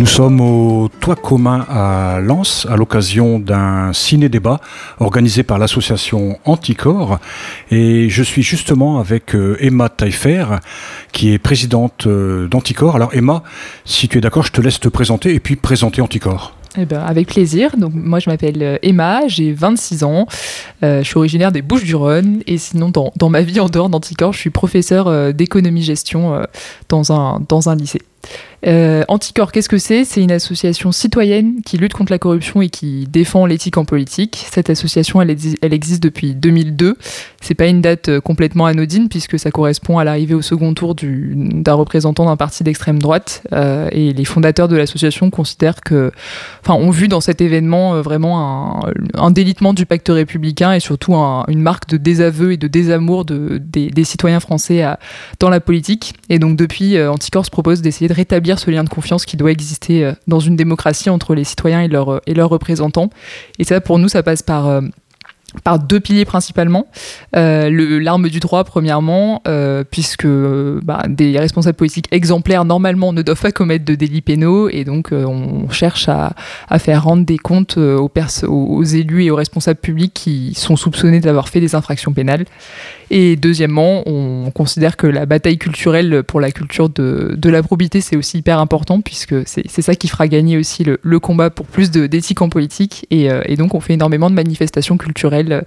Nous sommes au Toit commun à Lens à l'occasion d'un ciné-débat organisé par l'association Anticorps et je suis justement avec Emma Taillefer qui est présidente d'Anticorps. Alors Emma, si tu es d'accord, je te laisse te présenter et puis présenter Anticorps. Eh ben, avec plaisir. Donc, moi, je m'appelle Emma, j'ai 26 ans, je suis originaire des Bouches-du-Rhône et sinon, dans ma vie en dehors d'Anticorps, je suis professeure d'économie-gestion dans un lycée. Anticorps, qu'est-ce que c'est ? C'est une association citoyenne qui lutte contre la corruption et qui défend l'éthique en politique. Cette association, elle existe depuis 2002. C'est pas une date complètement anodine puisque ça correspond à l'arrivée au second tour d'un représentant d'un parti d'extrême droite. Et les fondateurs de l'association considèrent ont vu dans cet événement vraiment un délitement du pacte républicain et surtout une marque de désaveu et de désamour des citoyens français dans la politique. Et donc depuis, Anticorps se propose d'essayer de rétablir ce lien de confiance qui doit exister dans une démocratie entre les citoyens et leurs représentants. Et ça, pour nous, ça passe par deux piliers principalement. L'arme du droit, premièrement, puisque des responsables politiques exemplaires, normalement, ne doivent pas commettre de délits pénaux, et donc on cherche à faire rendre des comptes aux élus et aux responsables publics qui sont soupçonnés d'avoir fait des infractions pénales. Et deuxièmement, on considère que la bataille culturelle pour la culture de la probité, c'est aussi hyper important, puisque c'est ça qui fera gagner aussi le combat pour plus d'éthique en politique, et donc on fait énormément de manifestations culturelles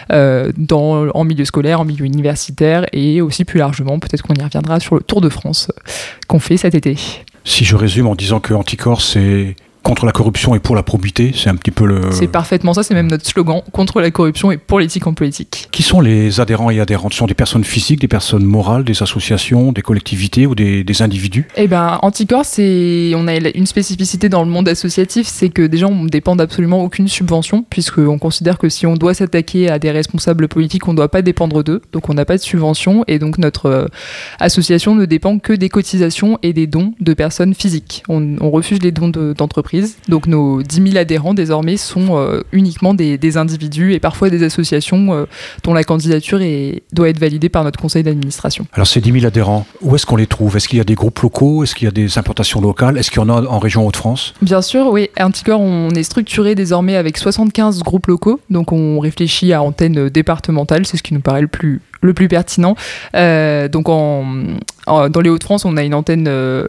en milieu scolaire, en milieu universitaire, et aussi plus largement, peut-être qu'on y reviendra, sur le Tour de France qu'on fait cet été. Si je résume en disant que Anticorps, c'est contre la corruption et pour la probité, c'est un petit peu le... C'est parfaitement ça, c'est même notre slogan, contre la corruption et pour l'éthique en politique. Qui sont les adhérents et adhérentes ? Ce sont des personnes physiques, des personnes morales, des associations, des collectivités ou des individus ? Eh ben, Anticorps, on a une spécificité dans le monde associatif, c'est que déjà on ne dépend d'absolument aucune subvention, puisqu'on considère que si on doit s'attaquer à des responsables politiques, on ne doit pas dépendre d'eux, donc on n'a pas de subvention, et donc notre association ne dépend que des cotisations et des dons de personnes physiques. On refuse les dons d'entreprises. Donc nos 10 000 adhérents désormais sont uniquement des individus et parfois des associations dont la candidature doit être validée par notre conseil d'administration. Alors ces 10 000 adhérents, où est-ce qu'on les trouve ? Est-ce qu'il y a des groupes locaux ? Est-ce qu'il y a des implantations locales ? Est-ce qu'il y en a en région Hauts-de-France ? Bien sûr, oui. Anticorps, on est structuré désormais avec 75 groupes locaux. Donc on réfléchit à antenne départementale, c'est ce qui nous paraît le plus pertinent. Donc dans les Hauts-de-France, on a une antenne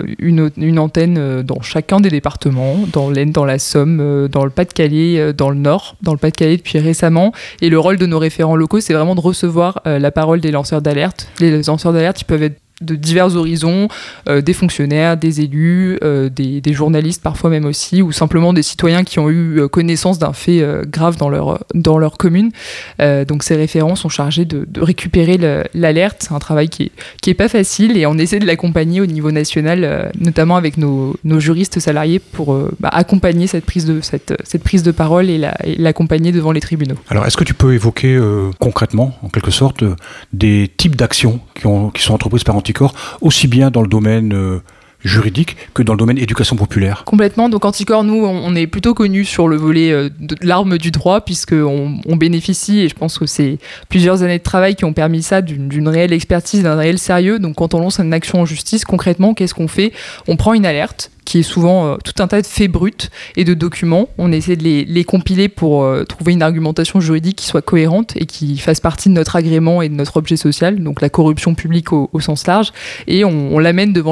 dans chacun des départements, dans l'Aisne, dans la Somme, dans le Pas-de-Calais, dans le Nord, dans le Pas-de-Calais depuis récemment. Et le rôle de nos référents locaux, c'est vraiment de recevoir la parole des lanceurs d'alerte. Les lanceurs d'alerte, ils peuvent être de divers horizons, des fonctionnaires, des élus, des journalistes parfois même aussi, ou simplement des citoyens qui ont eu connaissance d'un fait grave dans leur commune. Donc ces référents sont chargés de récupérer l'alerte. C'est un travail qui est pas facile, et on essaie de l'accompagner au niveau national, notamment avec nos juristes salariés pour accompagner cette prise de parole et l'accompagner devant les tribunaux. Alors est-ce que tu peux évoquer concrètement, en quelque sorte, des types d'actions qui sont entreprises par Anticorps, aussi bien dans le domaine juridique que dans le domaine éducation populaire ? Complètement. Donc Anticorps, nous, on est plutôt connus sur le volet de l'arme du droit, puisqu'on bénéficie, et je pense que c'est plusieurs années de travail qui ont permis ça, d'une réelle expertise, d'un réel sérieux. Donc quand on lance une action en justice, concrètement, qu'est-ce qu'on fait ? On prend une alerte qui est souvent tout un tas de faits bruts et de documents. On essaie de les compiler pour trouver une argumentation juridique qui soit cohérente et qui fasse partie de notre agrément et de notre objet social, donc la corruption publique au sens large, et on l'amène devant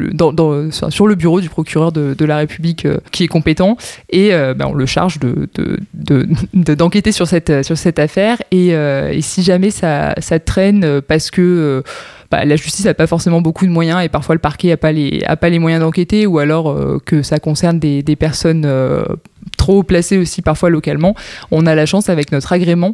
sur le bureau du procureur de la République qui est compétent, et on le charge d'enquêter sur cette affaire, et si jamais ça traîne parce que la justice n'a pas forcément beaucoup de moyens, et parfois le parquet n'a pas les moyens d'enquêter, ou alors que ça concerne des personnes trop placés aussi parfois localement. On a la chance avec notre agrément,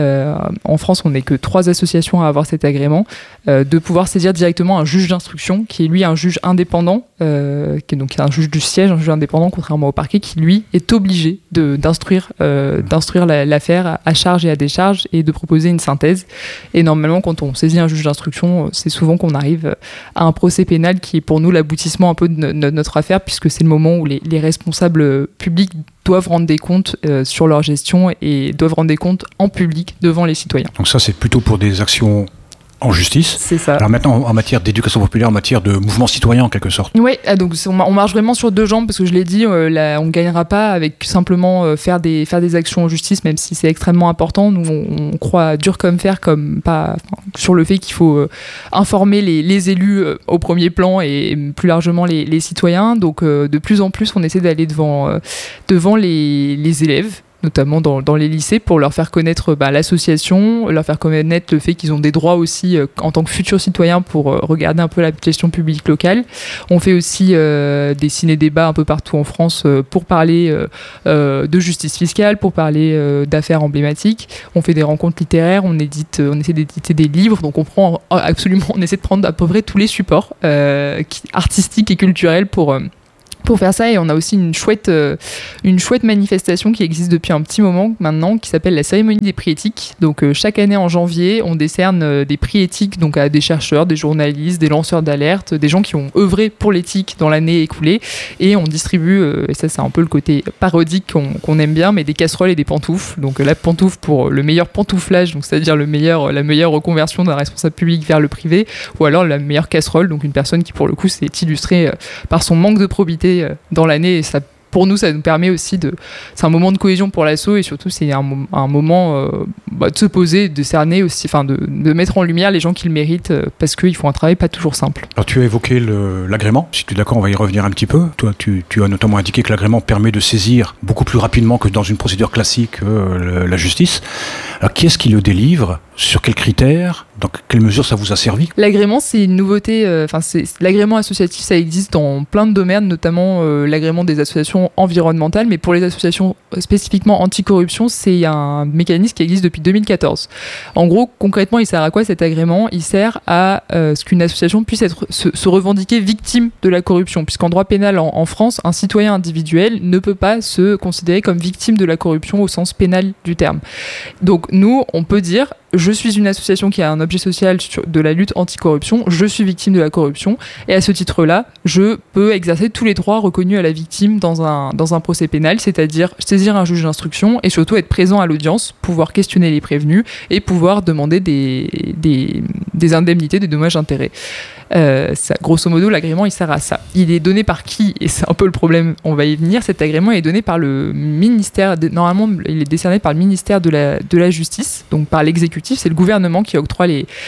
en France on n'est que 3 associations à avoir cet agrément, de pouvoir saisir directement un juge d'instruction qui est lui un juge indépendant, qui est donc un juge du siège, un juge indépendant contrairement au parquet qui lui est obligé d'instruire l'affaire à charge et à décharge et de proposer une synthèse. Et normalement quand on saisit un juge d'instruction, c'est souvent qu'on arrive à un procès pénal qui est pour nous l'aboutissement un peu de notre affaire, puisque c'est le moment où les responsables publics doivent rendre des comptes sur leur gestion et doivent rendre des comptes en public devant les citoyens. Donc ça, c'est plutôt pour des actions en justice. C'est ça. Alors maintenant, en matière d'éducation populaire, en matière de mouvement citoyen en quelque sorte. Oui, donc on marche vraiment sur deux jambes parce que je l'ai dit, on ne gagnera pas avec simplement faire des actions en justice, même si c'est extrêmement important. Nous, on croit dur comme fer, sur le fait qu'il faut informer les élus au premier plan et plus largement les citoyens. Donc de plus en plus, on essaie d'aller devant les élèves, notamment dans les lycées, pour leur faire connaître l'association, leur faire connaître le fait qu'ils ont des droits aussi en tant que futurs citoyens pour regarder un peu la gestion publique locale. On fait aussi des ciné-débats un peu partout en France pour parler de justice fiscale, pour parler d'affaires emblématiques. On fait des rencontres littéraires, on essaie d'éditer des livres, donc on essaie de prendre à peu près tous les supports artistiques et culturels pour faire ça. Et on a aussi une chouette manifestation qui existe depuis un petit moment maintenant, qui s'appelle la cérémonie des prix éthiques. Donc chaque année en janvier, on décerne des prix éthiques donc à des chercheurs, des journalistes, des lanceurs d'alerte, des gens qui ont œuvré pour l'éthique dans l'année écoulée, et on distribue, et ça c'est un peu le côté parodique qu'on aime bien, mais des casseroles et des pantoufles. Donc la pantoufle pour le meilleur pantouflage, donc c'est-à-dire la meilleure reconversion d'un responsable public vers le privé, ou alors la meilleure casserole, donc une personne qui pour le coup s'est illustrée par son manque de probité dans l'année, et ça, pour nous, ça nous permet aussi c'est un moment de cohésion pour l'asso, et surtout c'est un moment de se poser, de cerner aussi, de mettre en lumière les gens qui le méritent, parce qu'ils font un travail pas toujours simple. Alors tu as évoqué l'agrément, si tu es d'accord on va y revenir un petit peu. Toi tu as notamment indiqué que l'agrément permet de saisir beaucoup plus rapidement que dans une procédure classique la justice. Alors qui est-ce qui le délivre? Sur quels critères? Dans quelle mesure ça vous a servi? L'agrément, c'est une nouveauté. L'agrément associatif, ça existe dans plein de domaines, notamment l'agrément des associations environnementales. Mais pour les associations spécifiquement anticorruption, c'est un mécanisme qui existe depuis 2014. En gros, concrètement, il sert à quoi cet agrément? Il sert à ce qu'une association puisse se revendiquer victime de la corruption. Puisqu'en droit pénal en France, un citoyen individuel ne peut pas se considérer comme victime de la corruption au sens pénal du terme. Donc nous, on peut dire: je suis une association qui a un objet social de la lutte anticorruption, je suis victime de la corruption, et à ce titre-là, je peux exercer tous les droits reconnus à la victime dans un procès pénal, c'est-à-dire saisir un juge d'instruction et surtout être présent à l'audience, pouvoir questionner les prévenus et pouvoir demander des indemnités, des dommages-intérêts. Grosso modo, l'agrément, il sert à ça. Il est donné par qui? Et c'est un peu le problème, on va y venir. Cet agrément est donné par le ministère, normalement, il est décerné par le ministère de la Justice, donc par l'exécutif. C'est le gouvernement qui octroie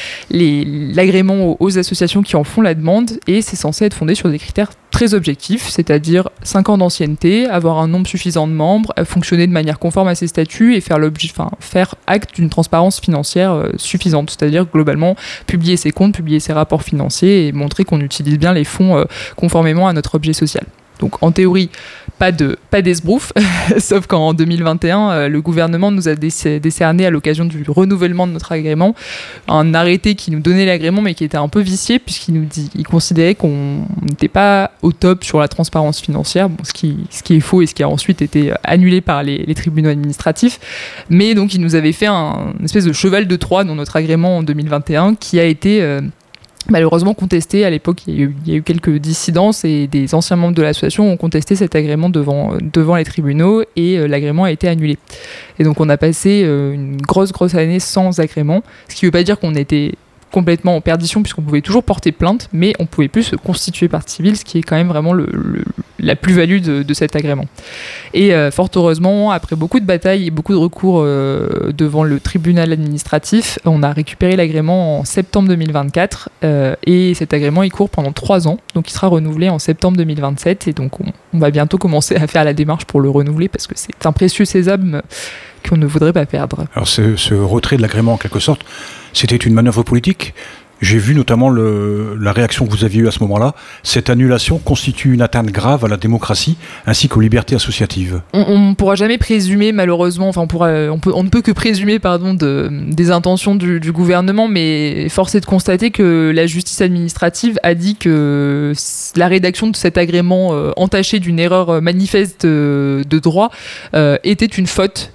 l'agrément aux associations qui en font la demande, et c'est censé être fondé sur des critères très objectifs, c'est-à-dire 5 ans d'ancienneté, avoir un nombre suffisant de membres, fonctionner de manière conforme à ses statuts et faire acte d'une transparence financière suffisante, c'est-à-dire globalement publier ses comptes, publier ses rapports financiers et montrer qu'on utilise bien les fonds conformément à notre objet social. Donc en théorie, pas d'esbrouf, sauf qu'en 2021, le gouvernement nous a décerné, à l'occasion du renouvellement de notre agrément, un arrêté qui nous donnait l'agrément, mais qui était un peu vicié, puisqu'il considérait qu'on n'était pas au top sur la transparence financière, ce qui est faux et ce qui a ensuite été annulé par les tribunaux administratifs. Mais donc il nous avait fait une espèce de cheval de Troie dans notre agrément en 2021, qui a été malheureusement contesté. À l'époque, il y a eu quelques dissidences et des anciens membres de l'association ont contesté cet agrément devant les tribunaux, et l'agrément a été annulé. Et donc on a passé une grosse année sans agrément, ce qui ne veut pas dire qu'on était complètement en perdition, puisqu'on pouvait toujours porter plainte, mais on ne pouvait plus se constituer partie civile, ce qui est quand même vraiment la plus-value de cet agrément. Et fort heureusement, après beaucoup de batailles et beaucoup de recours devant le tribunal administratif, on a récupéré l'agrément en septembre 2024, et cet agrément il court pendant 3 ans, donc il sera renouvelé en septembre 2027, et donc on va bientôt commencer à faire la démarche pour le renouveler, parce que c'est un précieux sésame qu'on ne voudrait pas perdre. Alors ce retrait de l'agrément en quelque sorte, c'était une manœuvre politique. J'ai vu notamment la réaction que vous aviez eue à ce moment-là. Cette annulation constitue une atteinte grave à la démocratie ainsi qu'aux libertés associatives. On ne pourra jamais présumer, malheureusement, on ne peut que présumer des intentions du gouvernement, mais force est de constater que la justice administrative a dit que la rédaction de cet agrément entaché d'une erreur manifeste de droit était une faute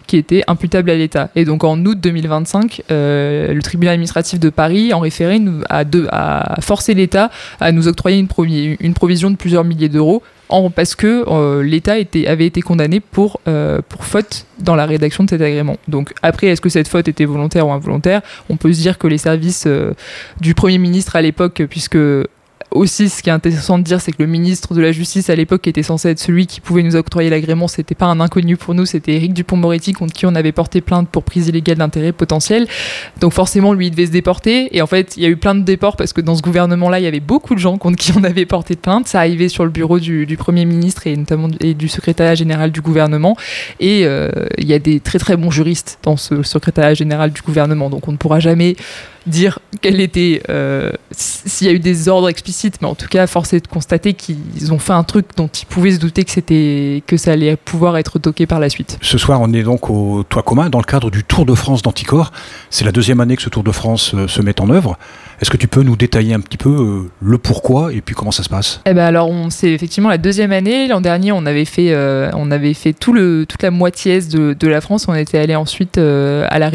qui étaient imputables à l'État. Et donc en août 2025, le tribunal administratif de Paris, en référé, a forcé l'État à nous octroyer une provision de plusieurs milliers d'euros parce que l'État avait été condamné pour faute dans la rédaction de cet agrément. Donc après, est-ce que cette faute était volontaire ou involontaire ? On peut se dire que les services du Premier ministre à l'époque, puisque aussi, ce qui est intéressant de dire, c'est que le ministre de la Justice à l'époque, qui était censé être celui qui pouvait nous octroyer l'agrément, c'était pas un inconnu pour nous, c'était Éric Dupond-Moretti, contre qui on avait porté plainte pour prise illégale d'intérêt potentiel. Donc forcément, lui, il devait se déporter. Et en fait, il y a eu plein de déports parce que dans ce gouvernement-là, il y avait beaucoup de gens contre qui on avait porté plainte. Ça arrivait sur le bureau du Premier ministre et notamment du secrétariat général du gouvernement. Et il y a des très très bons juristes dans ce secrétariat général du gouvernement. Donc on ne pourra jamais dire quel était s'il y a eu des ordres explicites, mais en tout cas force est de constater qu'ils ont fait un truc dont ils pouvaient se douter que ça allait pouvoir être toqué par la suite. Ce soir, on est donc au Toit commun dans le cadre du Tour de France d'Anticor. C'est la 2e année que ce Tour de France se met en œuvre. Est-ce que tu peux nous détailler un petit peu le pourquoi et puis comment ça se passe ? Alors c'est effectivement la 2e année. L'an dernier, on avait fait toute la moitié est de la France. On était allé ensuite à la